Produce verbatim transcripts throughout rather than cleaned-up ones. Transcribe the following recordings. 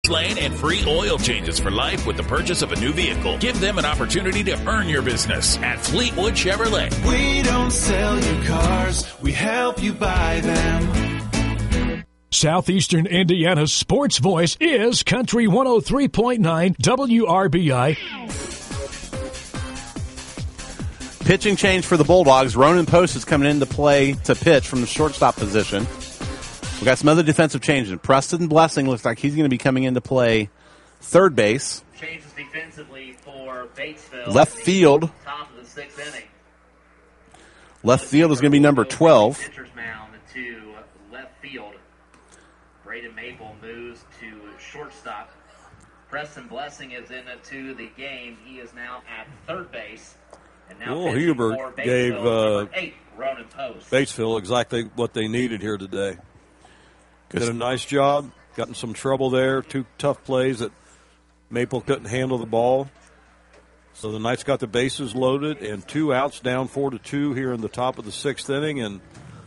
lane and free oil changes for life with the purchase of a new vehicle. Give them an opportunity to earn your business at Fleetwood Chevrolet. We don't sell you cars, we help you buy them. Southeastern Indiana's sports voice is Country one oh three point nine W R B I. Pitching change for the Bulldogs. Ronan Post is coming into play to pitch from the shortstop position. We got some other defensive changes. Preston Blessing looks like he's going to be coming into play third base. Changes defensively for Batesville. Left field. Top of the sixth inning. Left field is going to be number twelve. Pitcher's mound to left field. Braden Maple moves to shortstop. Preston Blessing is into the game. He is now at third base. And now Will Hubert gave uh, eight, Ronan Post. Batesville exactly what they needed here today. Did a nice job. Got in some trouble there. Two tough plays that Maple couldn't handle the ball. So the Knights got the bases loaded and two outs, down four to two here in the top of the sixth inning. And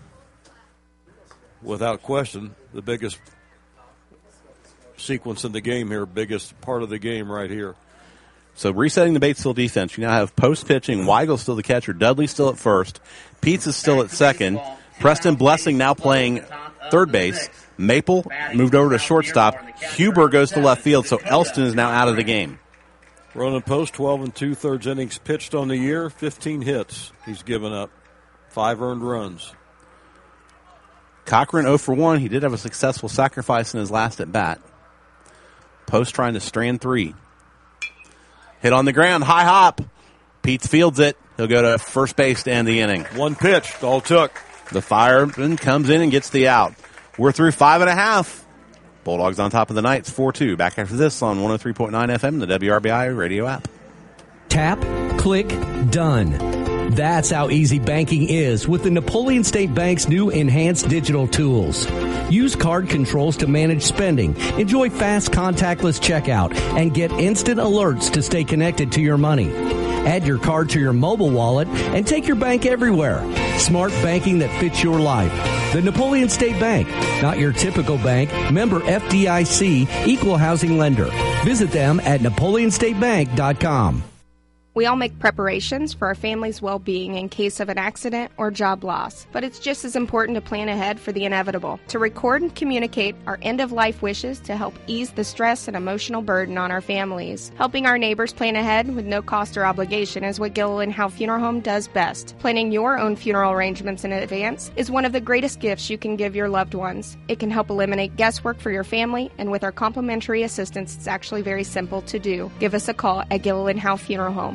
without question, the biggest sequence in the game here, biggest part of the game right here. So resetting the Batesville defense, you now have Post pitching, Weigel still the catcher, Dudley still at first, Peets is still at second, Preston Blessing now playing third base, Maple moved over to shortstop, Huber goes to left field, so Elston is now out of the game. Ronan Post, twelve and two-thirds innings pitched on the year, fifteen hits he's given up, five earned runs. Cochran oh for one. He did have a successful sacrifice in his last at-bat. Post trying to strand three. Hit on the ground, high hop. Peets fields it. He'll go to first base to end the inning. One pitch, all it took. The fireman comes in and gets the out. We're through five and a half. Bulldogs on top of the Knights, four two. Back after this on one oh three point nine F M, the W R B I radio app. Tap, click, done. That's how easy banking is with the Napoleon State Bank's new enhanced digital tools. Use card controls to manage spending, enjoy fast contactless checkout, and get instant alerts to stay connected to your money. Add your card to your mobile wallet and take your bank everywhere. Smart banking that fits your life. The Napoleon State Bank, not your typical bank. Member F D I C, equal housing lender. Visit them at napoleon state bank dot com. We all make preparations for our family's well-being in case of an accident or job loss, but it's just as important to plan ahead for the inevitable, to record and communicate our end-of-life wishes to help ease the stress and emotional burden on our families. Helping our neighbors plan ahead with no cost or obligation is what Gilliland Howe Funeral Home does best. Planning your own funeral arrangements in advance is one of the greatest gifts you can give your loved ones. It can help eliminate guesswork for your family, and with our complimentary assistance, it's actually very simple to do. Give us a call at Gilliland Howe Funeral Home.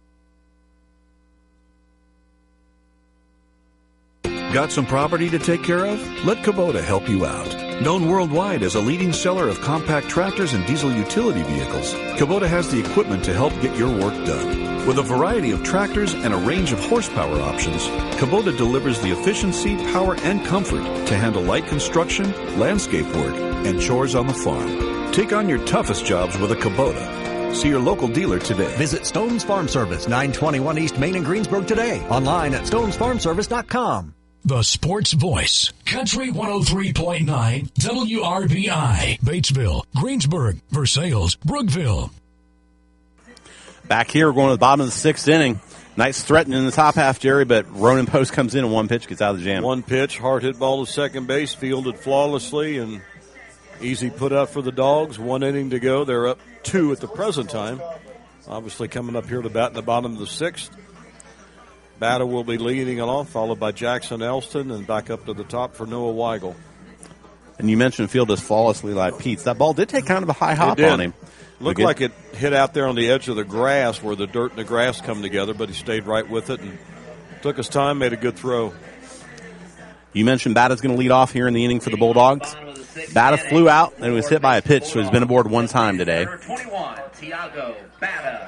Got some property to take care of? Let Kubota help you out. Known worldwide as a leading seller of compact tractors and diesel utility vehicles, Kubota has the equipment to help get your work done. With a variety of tractors and a range of horsepower options, Kubota delivers the efficiency, power, and comfort to handle light construction, landscape work, and chores on the farm. Take on your toughest jobs with a Kubota. See your local dealer today. Visit Stone's Farm Service, nine twenty-one East Main in Greensburg today. Online at stones farm service dot com. The Sports Voice, Country one oh three point nine W R B I, Batesville, Greensburg, Versailles, Brookville. Back here, we're going to the bottom of the sixth inning. Knights threatening in the top half, Jerry, but Ronan Post comes in and one pitch gets out of the jam. One pitch, hard hit ball to second base, fielded flawlessly, and easy put up for the Dogs. One inning to go. They're up two at the present time. Obviously coming up here to bat in the bottom of the sixth. Batta will be leading along, followed by Jackson Elston, and back up to the top for Noah Weigel. And you mentioned field as flawlessly like Pete's. That ball did take kind of a high hop on him. Looked like it hit out there on the edge of the grass where the dirt and the grass come together, but he stayed right with it and took his time, made a good throw. You mentioned Batta's going to lead off here in the inning for the Bulldogs. Batta flew out and was hit by a pitch, so he's been aboard one time today. Number twenty-one, Tiago Batta.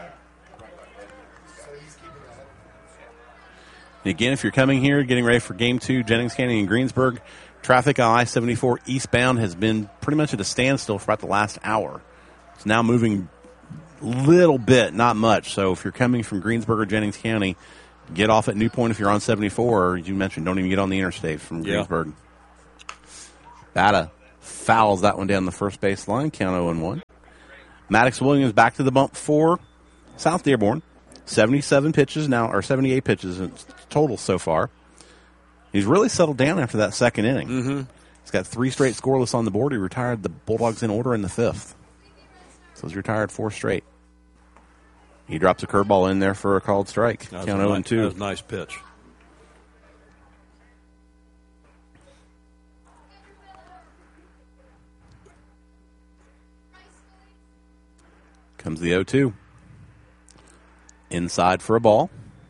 Again, if you're coming here, getting ready for Game two, Jennings County and Greensburg, traffic on I seventy-four eastbound has been pretty much at a standstill for about the last hour. It's now moving a little bit, not much. So if you're coming from Greensburg or Jennings County, get off at New Point if you're on seventy-four, or you mentioned don't even get on the interstate from Greensburg. Yeah. Batta Fouls that one down the first base line. Count oh and one. Maddox Williams back to the bump for South Dearborn. seventy-seven pitches now, or seventy-eight pitches in total so far. He's really settled down after that second inning. Mm-hmm. He's got three straight scoreless on the board. He retired the Bulldogs in order in the fifth. So he's retired four straight. He drops a curveball in there for a called strike. Count oh and two. That was a nice pitch. Comes the oh two. Inside for a ball.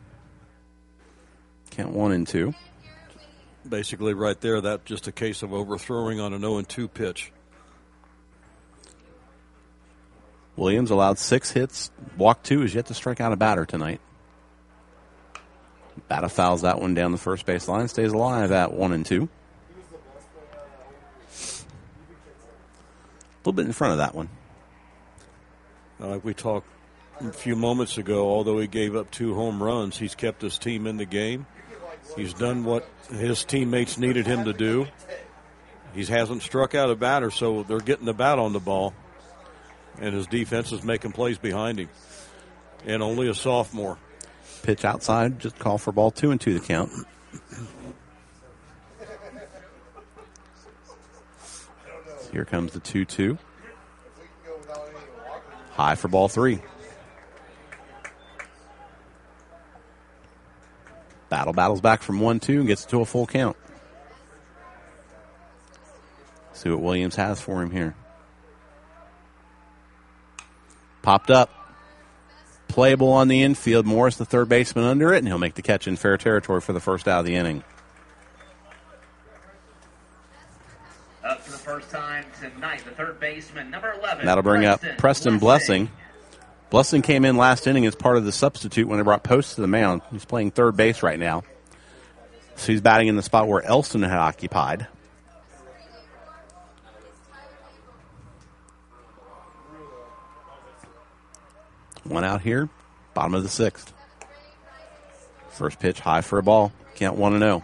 Count one and two. Basically right there, that's just a case of overthrowing on an oh and two pitch. Williams allowed six hits. Walked two, is yet to strike out a batter tonight. Batta fouls that one down the first base line. Stays alive at one and two. A little bit in front of that one. Uh, like we talked a few moments ago, although he gave up two home runs, he's kept his team in the game. He's done what his teammates needed him to do. He hasn't struck out a batter, so they're getting the bat on the ball. And his defense is making plays behind him. And only a sophomore. Pitch outside, just call for ball two and two the count. Here comes the two two. High for ball three. Battle battles back from one two and gets to a full count. See what Williams has for him here. Popped up. Playable on the infield. Morris, the third baseman, under it, and he'll make the catch in fair territory for the first out of the inning. Up for the first time tonight, the third baseman, number eleven. That'll bring Preston up Preston Blessing. Blessing. Blessing came in last inning as part of the substitute when they brought Post to the mound. He's playing third base right now. So he's batting in the spot where Elston had occupied. One out here, bottom of the sixth. First pitch high for a ball. Count one and oh.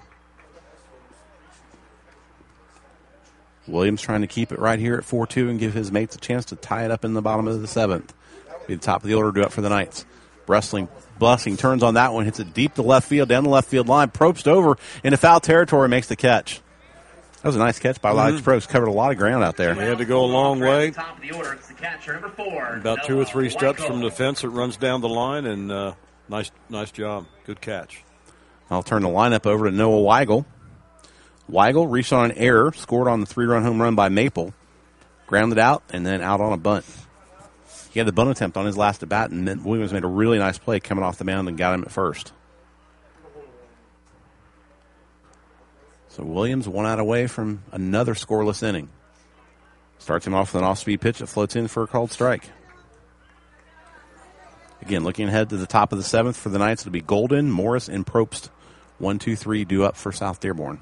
Williams trying to keep it right here at four two and give his mates a chance to tie it up in the bottom of the seventh. Be the top of the order, do up for the Knights. Wrestling, Blessing turns on that one, hits it deep to left field, down the left field line. Probst over into foul territory, makes the catch. That was a nice catch by mm-hmm. Alex Probst. Covered a lot of ground out there. He had to go a long way. Top of the order, it's the catcher, number four. About two or three steps from the fence, it runs down the line, and uh, nice, nice job. Good catch. I'll turn the lineup over to Noah Weigel. Weigel reached on an error, scored on the three-run home run by Maple, grounded out, and then out on a bunt. He had the bunt attempt on his last at-bat, and then Williams made a really nice play coming off the mound and got him at first. So Williams one out away from another scoreless inning. Starts him off with an off-speed pitch that floats in for a called strike. Again, looking ahead to the top of the seventh for the Knights, it'll be Golden, Morris, and Probst. One, two, three due up for South Dearborn.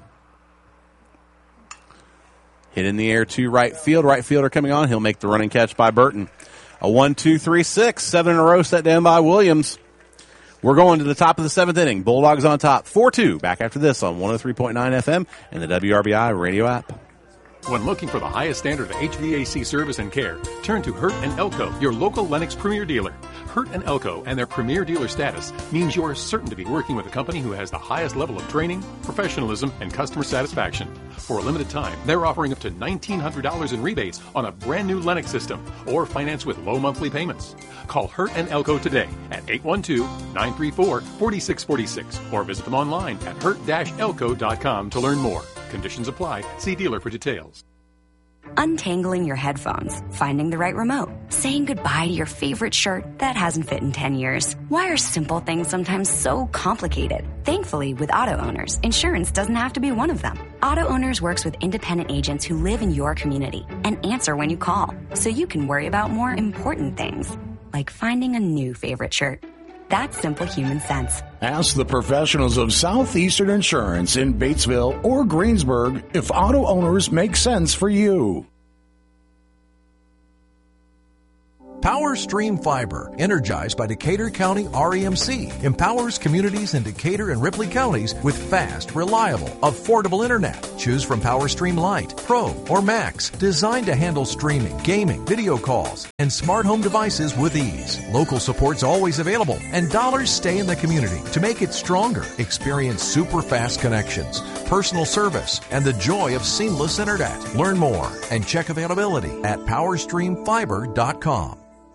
Hit in the air to right field. Right fielder coming on. He'll make the running catch by Burton. A one, two, three, six. Seven in a row set down by Williams. We're going to the top of the seventh inning. Bulldogs on top. four two. Back after this on one oh three point nine F M and the W R B I radio app. When looking for the highest standard of H V A C service and care, turn to Hurt and Elko, your local Lennox Premier dealer. Hurt and Elko and their Premier dealer status means you're certain to be working with a company who has the highest level of training, professionalism, and customer satisfaction. For a limited time, they're offering up to nineteen hundred dollars in rebates on a brand new Lennox system or finance with low monthly payments. Call Hurt and Elko today at eight one two, nine three four, four six four six or visit them online at hurt dash elko dot com to learn more. Conditions apply. See dealer for details. Untangling your headphones, finding the right remote, saying goodbye to your favorite shirt that hasn't fit in ten years. Why are simple things sometimes so complicated? Thankfully, with Auto Owners, insurance doesn't have to be one of them. Auto Owners works with independent agents who live in your community and answer when you call, so you can worry about more important things, like finding a new favorite shirt. That's simple human sense. Ask the professionals of Southeastern Insurance in Batesville or Greensburg if Auto Owners make sense for you. PowerStream Fiber, energized by Decatur County R E M C, empowers communities in Decatur and Ripley counties with fast, reliable, affordable internet. Choose from PowerStream Lite, Pro, or Max, designed to handle streaming, gaming, video calls, and smart home devices with ease. Local support's always available, and dollars stay in the community to make it stronger. Experience super fast connections, personal service, and the joy of seamless internet. Learn more and check availability at power stream fiber dot com.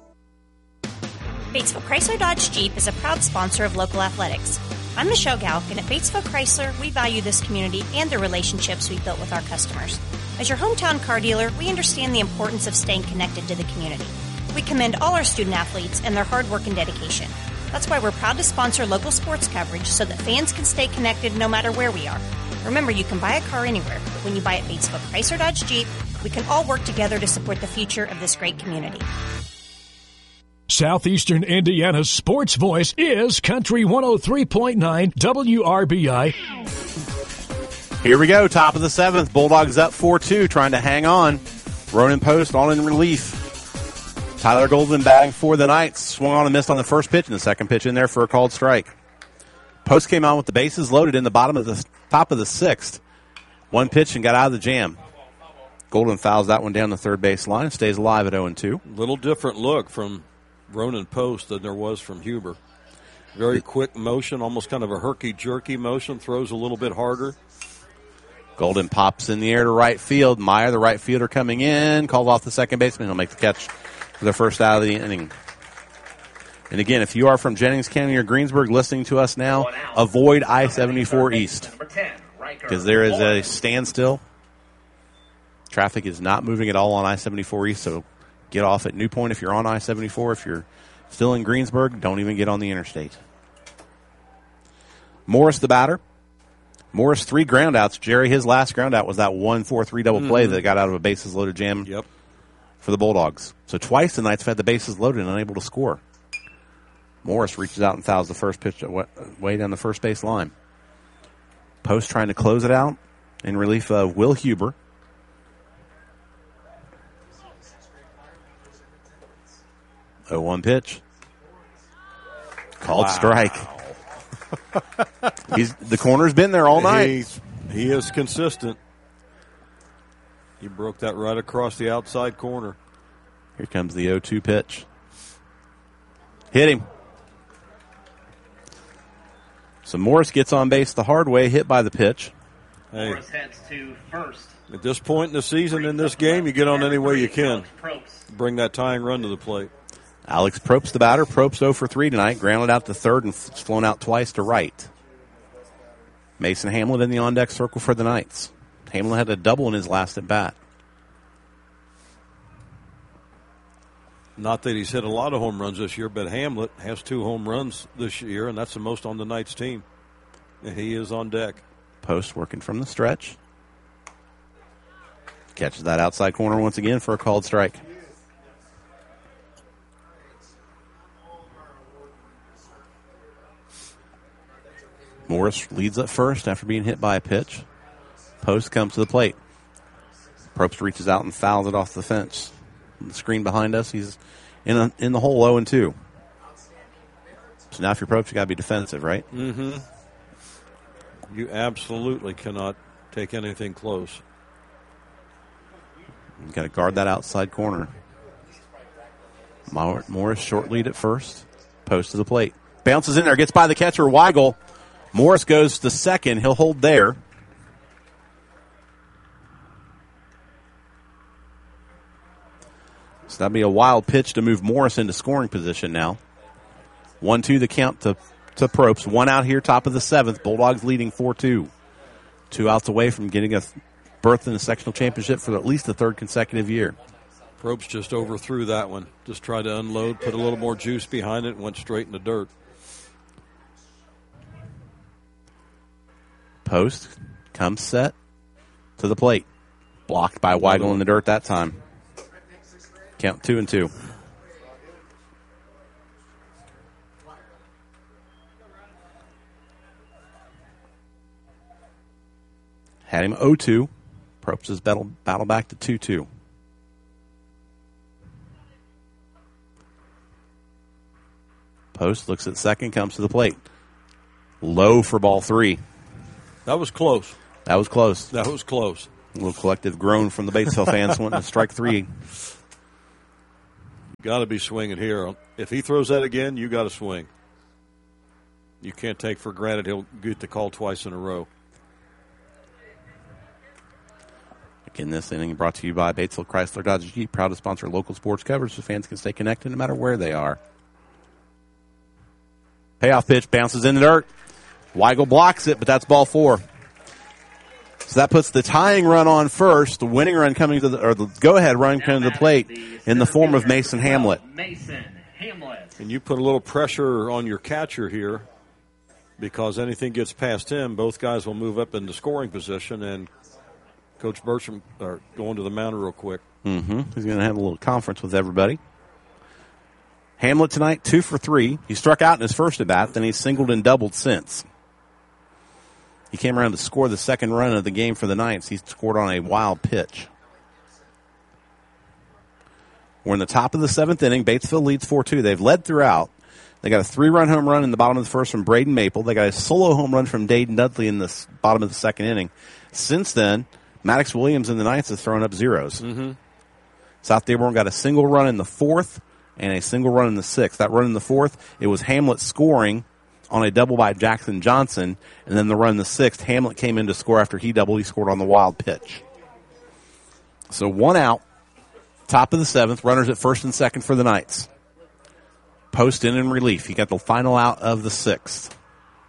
Batesville Chrysler Dodge Jeep is a proud sponsor of local athletics. I'm Michelle Galk, and at Batesville Chrysler, we value this community and the relationships we've built with our customers. As your hometown car dealer, we understand the importance of staying connected to the community. We commend all our student athletes and their hard work and dedication. That's why we're proud to sponsor local sports coverage so that fans can stay connected no matter where we are. Remember, you can buy a car anywhere, but when you buy at Batesville Chrysler Dodge Jeep, we can all work together to support the future of this great community. Southeastern Indiana's sports voice is Country one oh three point nine W R B I. Here we go, top of the seventh. Bulldogs up four two, trying to hang on. Ronan Post on in relief. Tyler Golden batting for the Knights. Swung on and missed on the first pitch, and the second pitch in there for a called strike. Post came on with the bases loaded in the bottom of the top of the sixth. One pitch and got out of the jam. Golden fouls that one down the third base line and stays alive at oh and two. Little different look from Ronan Post than there was from Huber. Very quick motion, almost kind of a herky-jerky motion, throws a little bit harder. Golden pops in the air to right field. Meyer, the right fielder, coming in, called off the second baseman. He'll make the catch for the first out of the inning. And again, if you are from Jennings County or Greensburg listening to us now, avoid I seventy-four East because there is a standstill. Traffic is not moving at all on I seventy-four East, so get off at New Point if you're on I seventy-four. If you're still in Greensburg, don't even get on the interstate. Morris, the batter. Morris, three groundouts. Jerry, his last groundout was that one four three double play mm-hmm. that got out of a bases-loaded jam yep. for the Bulldogs. So twice the Knights have had the bases loaded and unable to score. Morris reaches out and fouls the first pitch way down the first base line. Post trying to close it out in relief of Will Huber. oh one pitch. Called wow. strike. He's, the corner's been there all night. He's, he is consistent. He broke that right across the outside corner. Here comes the oh two pitch. Hit him. So Morris gets on base the hard way, hit by the pitch. Hey. Morris heads to first. At this point in the season, in this game, you get on any way you can. Bring that tying run to the plate. Alex Probst, the batter. Probst oh for three tonight. Grounded out to third and flown out twice to right. Mason Hamlin in the on-deck circle for the Knights. Hamlin had a double in his last at-bat. Not that he's hit a lot of home runs this year, but Hamlet has two home runs this year, and that's the most on the Knights team. And he is on deck. Post working from the stretch. Catches that outside corner once again for a called strike. Morris leads at first after being hit by a pitch. Post comes to the plate. Probst reaches out and fouls it off the fence. On the screen behind us, he's in a, in the hole oh and two. So now if you're Probst, you got to be defensive, right? Mm-hmm. You absolutely cannot take anything close. You got to guard that outside corner. Morris short lead at first. Post to the plate. Bounces in there, gets by the catcher, Weigel. Morris goes to second. He'll hold there. So that'll be a wild pitch to move Morris into scoring position now. one two the count to, to Probst. One out here, top of the seventh. Bulldogs leading four two. Two outs away from getting a berth in the sectional championship for at least the third consecutive year. Probst just overthrew that one. Just tried to unload, put a little more juice behind it, and went straight in the dirt. Post comes set to the plate. Blocked by Weigel in the dirt that time. Count two and two. Had him oh two. Probst's battle, battle back to two two. Post looks at second, comes to the plate. Low for ball three. That was close. That was close. That was close. A little collective groan from the Batesville fans wanting to strike three. Got to be swinging here. If he throws that again, you got to swing. You can't take for granted he'll get the call twice in a row. Again, this inning brought to you by Batesville Chrysler Dodge Jeep, proud to sponsor local sports coverage so fans can stay connected no matter where they are. Payoff pitch bounces in the dirt. Weigel blocks it, but that's ball four. So that puts the tying run on first. The winning run coming to the, or the go-ahead run coming to the plate in the form of Mason Hamlet. Mason Hamlet. And you put a little pressure on your catcher here because anything gets past him, both guys will move up into scoring position, and Coach Bertram are going to the mound real quick. Mm-hmm. He's going to have a little conference with everybody. Hamlet tonight, two for three. He struck out in his first at-bat, then he's singled and doubled since. He came around to score the second run of the game for the Knights. He scored on a wild pitch. We're in the top of the seventh inning. Batesville leads four two. They've led throughout. They got a three-run home run in the bottom of the first from Braden Maple. They got a solo home run from Dayton Dudley in the bottom of the second inning. Since then, Maddox Williams and the Knights have thrown up zeros. Mm-hmm. South Dearborn got a single run in the fourth and a single run in the sixth. That run in the fourth, it was Hamlet scoring on a double by Jackson Johnson, and then the run in the sixth, Hamlet came in to score after he doubled. He scored on the wild pitch. So one out, top of the seventh, runners at first and second for the Knights. Post in in relief. He got the final out of the sixth.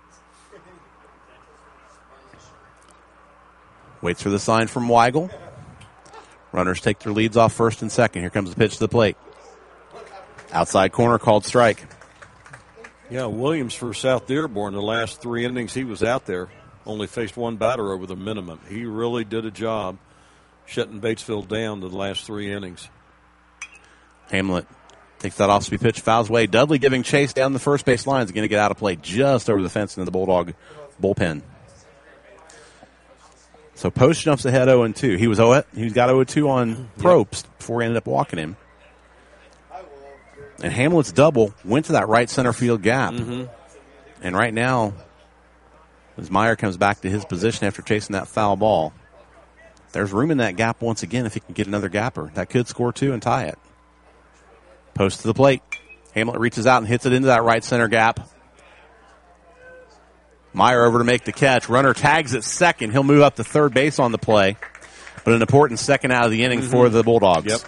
Waits for the sign from Weigel. Runners take their leads off first and second. Here comes the pitch to the plate. Outside corner called strike. Yeah, Williams for South Dearborn, the last three innings he was out there, only faced one batter over the minimum. He really did a job shutting Batesville down the last three innings. Hamlet takes that off-speed pitch, fouls away. Dudley giving chase down the first base line is going to get out of play just over the fence into the Bulldog bullpen. So Post jumps ahead oh and two. He was oh, he got oh and two on Probst before he ended up walking him. And Hamlet's double went to that right center field gap. Mm-hmm. And right now, as Meyer comes back to his position after chasing that foul ball, there's room in that gap once again if he can get another gapper. That could score two and tie it. Post to the plate. Hamlet reaches out and hits it into that right center gap. Meyer over to make the catch. Runner tags at second. He'll move up to third base on the play. But an important second out of the inning mm-hmm. for the Bulldogs. Yep.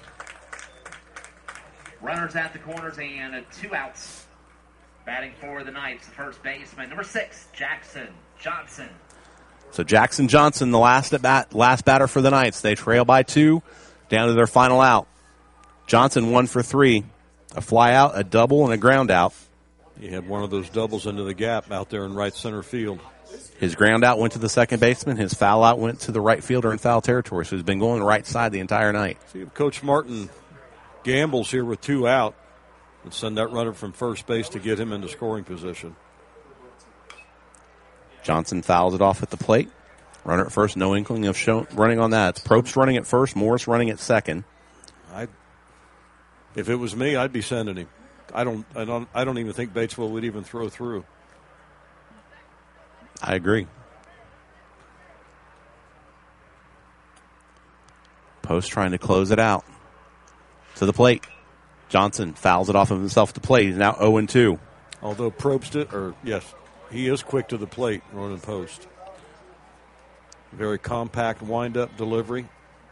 Runners at the corners and two outs. Batting for the Knights, the first baseman, number six, Jackson Johnson. So Jackson Johnson, the last at bat, last batter for the Knights. They trail by two, down to their final out. Johnson one for three, a fly out, a double, and a ground out. He had one of those doubles into the gap out there in right center field. His ground out went to the second baseman. His foul out went to the right fielder in foul territory. So he's been going right side the entire night. See if Coach Martin gambles here with two out and send that runner from first base to get him into scoring position. Johnson fouls it off at the plate. Runner at first, no inkling of show, running on that. It's Probst running at first, Morris running at second. I, if it was me, I'd be sending him. I don't, I don't, I don't even think Batesville would even throw through. I agree. Post trying to close it out. To the plate. Johnson fouls it off of himself at the plate. He's now oh and two. Although Probst, it, or yes, he is quick to the plate, running Post. Very compact wind-up delivery.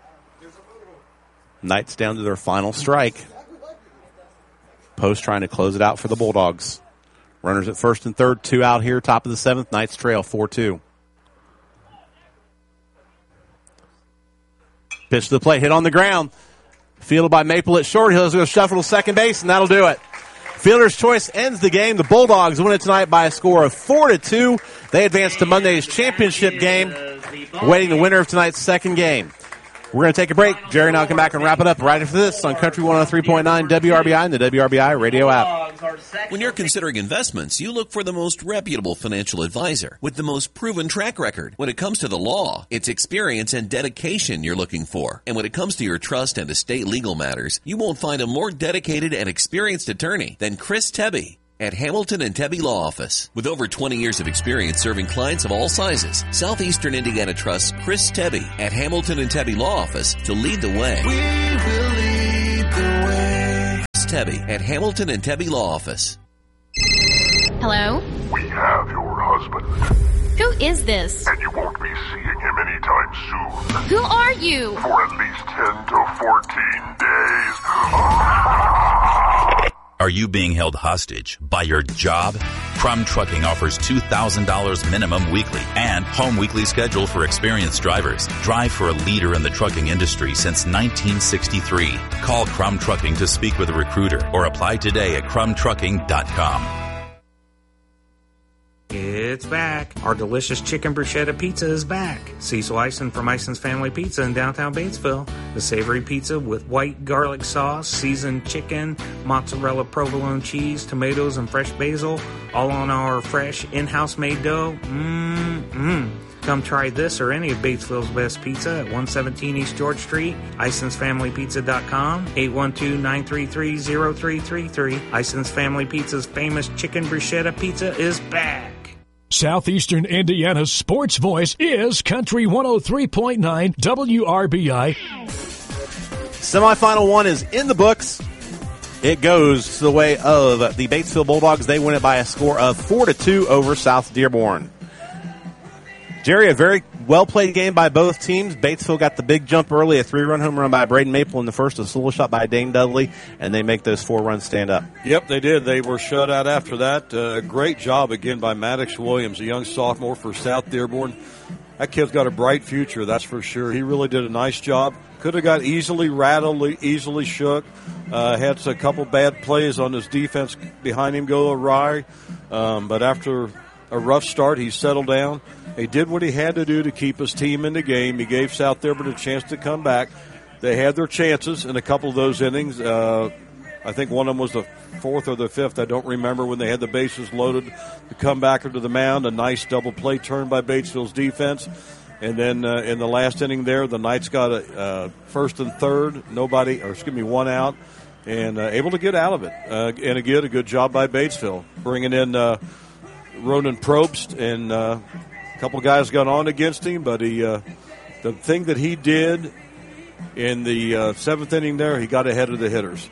Knights down to their final strike. Post trying to close it out for the Bulldogs. Runners at first and third, two out here, top of the seventh. Knights trail four two. Pitch to the plate, hit on the ground. Fielded by Maple at short. He'll go shuffle to second base, and that'll do it. Fielder's choice ends the game. The Bulldogs win it tonight by a score of four to two. They advance to Monday's championship game, awaiting the winner of tonight's second game. We're going to take a break. Jerry and I'll come back and wrap it up right after this on Country one oh three point nine W R B I and the W R B I radio app. When you're considering investments, you look for the most reputable financial advisor with the most proven track record. When it comes to the law, it's experience and dedication you're looking for. And when it comes to your trust and estate legal matters, you won't find a more dedicated and experienced attorney than Chris Tebby. at Hamilton and Tebby Law Office. With over twenty years of experience serving clients of all sizes, Southeastern Indiana trusts Chris Tebby at Hamilton and Tebby Law Office to lead the way. We will lead the way. Chris Tebby at Hamilton and Tebby Law Office. Hello? We have your husband. Who is this? And you won't be seeing him anytime soon. Who are you? For at least ten to fourteen days. Are you being held hostage by your job? Crum Trucking offers two thousand dollars minimum weekly and home weekly schedule for experienced drivers. Drive for a leader in the trucking industry since nineteen sixty-three. Call Crum Trucking to speak with a recruiter or apply today at crum trucking dot com. It's back. Our delicious chicken bruschetta pizza is back. Cecil Eisen from Eisen's Family Pizza in downtown Batesville. The savory pizza with white garlic sauce, seasoned chicken, mozzarella provolone cheese, tomatoes, and fresh basil, all on our fresh in-house made dough. Mmm-mmm. Come try this or any of Batesville's best pizza at one seventeen East George Street, Eisens Family Pizza dot com, eight one two, nine three three, zero three three three. Eisens Family Pizza's famous chicken bruschetta pizza is back. Southeastern Indiana's sports voice is Country one oh three point nine W R B I. Semifinal one is in the books. It goes to the way of the Batesville Bulldogs. They win it by a score of four to two over South Dearborn. Jerry, a very well-played game by both teams. Batesville got the big jump early, a three-run home run by Braden Maple in the first, a solo shot by Dane Dudley, and they make those four runs stand up. Yep, they did. They were shut out after that. Uh, a great job again by Maddox Williams, a young sophomore for South Dearborn. That kid's got a bright future, that's for sure. He really did a nice job. Could have got easily rattled, easily shook. Uh, had a couple bad plays on his defense behind him go awry. Um, but after a rough start, he settled down. He did what he had to do to keep his team in the game. He gave South Dearborn a chance to come back. They had their chances in a couple of those innings. Uh, I think one of them was the fourth or the fifth. I don't remember when they had the bases loaded to come back into the mound. A nice double play turn by Batesville's defense. And then uh, in the last inning there, the Knights got a uh, first and third, nobody, or excuse me, one out, and uh, able to get out of it. Uh, and again, a good job by Batesville, bringing in uh, Ronan Probst, and uh, a couple guys got on against him, but he, uh, the thing that he did in the uh, seventh inning there, he got ahead of the hitters.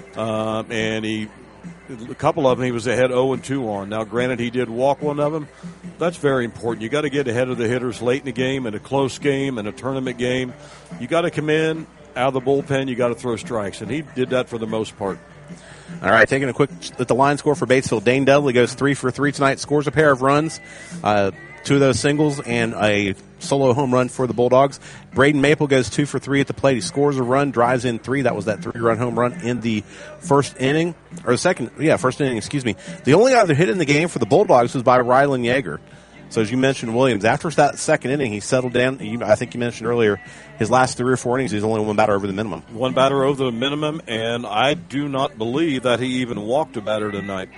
Um, and he, a couple of them he was ahead oh and two on. Now, granted, he did walk one of them. That's very important. You got to get ahead of the hitters late in the game, in a close game, in a tournament game. You got to come in out of the bullpen. You got to throw strikes, and he did that for the most part. All right, taking a quick at the line score for Batesville. Dane Dudley goes three for three tonight, scores a pair of runs, uh, two of those singles, and a solo home run for the Bulldogs. Braden Maple goes two for three at the plate. He scores a run, drives in three. That was that three-run home run in the first inning, or the second, yeah, first inning, excuse me. The only other hit in the game for the Bulldogs was by Rylan Yeager. So as you mentioned, Williams, after that second inning, he settled down. You, I think you mentioned earlier, his last three or four innings, he's only one batter over the minimum. One batter over the minimum, and I do not believe that he even walked a batter tonight.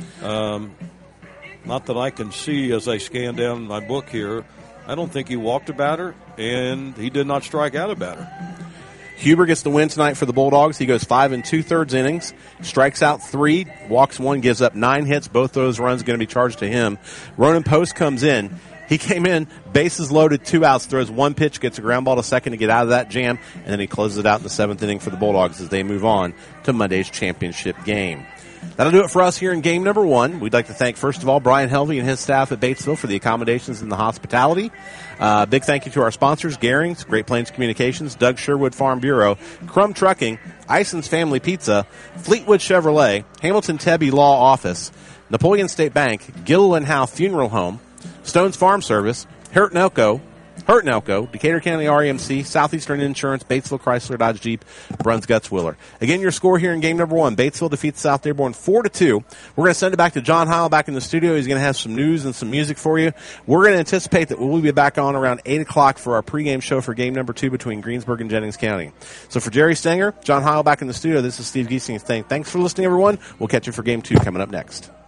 Um, not that I can see as I scan down my book here. I don't think he walked a batter, and he did not strike out a batter. Huber gets the win tonight for the Bulldogs. He goes five and two-thirds innings, strikes out three, walks one, gives up nine hits. Both those runs going to be charged to him. Ronan Post comes in. He came in, bases loaded, two outs, throws one pitch, gets a ground ball to second to get out of that jam, and then he closes it out in the seventh inning for the Bulldogs as they move on to Monday's championship game. That'll do it for us here in game number one. We'd like to thank, first of all, Brian Helvey and his staff at Batesville for the accommodations and the hospitality. Uh, big thank you to our sponsors, Garings, Great Plains Communications, Doug Sherwood Farm Bureau, Crum Trucking, Eisen's Family Pizza, Fleetwood Chevrolet, Hamilton Tebby Law Office, Napoleon State Bank, Gilliland Howe Funeral Home, Stone's Farm Service, Hurt and Elko, Hurt and Elko, Decatur County R E M C, Southeastern Insurance, Batesville Chrysler Dodge Jeep, Bruns Guts Wheeler. Again, your score here in game number one. Batesville defeats South Dearborn four to two. We're going to send it back to John Heil back in the studio. He's going to have some news and some music for you. We're going to anticipate that we'll be back on around eight o'clock for our pregame show for game number two between Greensburg and Jennings County. So for Jerry Stenger, John Heil back in the studio, this is Steve Giesing saying thanks for listening, everyone. We'll catch you for game two coming up next.